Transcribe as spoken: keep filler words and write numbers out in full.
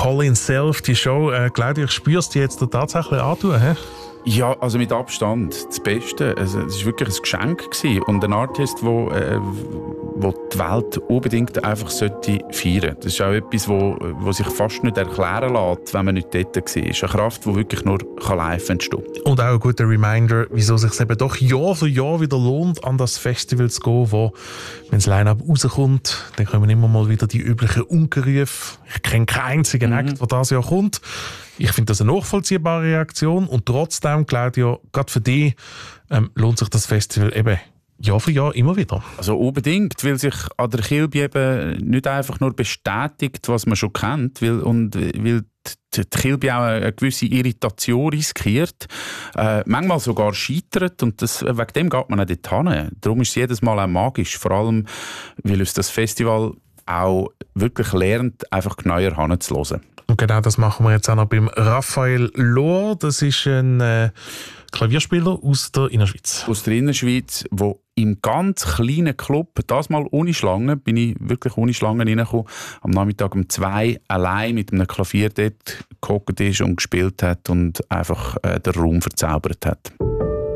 Colin Self, die Show. Äh, Claudia, ich spürst du jetzt tatsächlich antun, hä? Ja, also mit Abstand das Beste. Also, es war wirklich ein Geschenk gewesen. Und ein Artist, wo, äh, wo die Welt unbedingt einfach sollte feiern. Das ist auch etwas, wo, wo sich fast nicht erklären lässt, wenn man nicht dort war. Es ist eine Kraft, die wirklich nur live entstehen kann. Und auch ein guter Reminder, wieso es sich eben doch Jahr für Jahr wieder lohnt, an das Festival zu gehen, wo, wenn das Line-Up rauskommt, dann kommen immer mal wieder die üblichen Unkenrufe. Ich kenne keinen einzigen mhm. Act, der dieses Jahr kommt. Ich finde das eine nachvollziehbare Reaktion und trotzdem, Claudia, gerade für dich ähm, lohnt sich das Festival eben Jahr für Jahr immer wieder. Also unbedingt, weil sich an der Kilby eben nicht einfach nur bestätigt, was man schon kennt, weil, und weil die Kilby auch eine gewisse Irritation riskiert, äh, manchmal sogar scheitert und das, wegen dem geht man auch dort hin. Darum ist es jedes Mal auch magisch, vor allem, weil uns das Festival auch wirklich lernt, einfach genauer hinzuhören. Und genau das machen wir jetzt auch noch beim Raphael Lohr. Das ist ein äh, Klavierspieler aus der Innerschweiz. Aus der Innerschweiz, der im ganz kleinen Club, das mal ohne Schlangen, bin ich wirklich ohne Schlangen reingekommen, am Nachmittag um zwei allein mit einem Klavier dort gehockt ist und gespielt hat und einfach äh, den Raum verzaubert hat.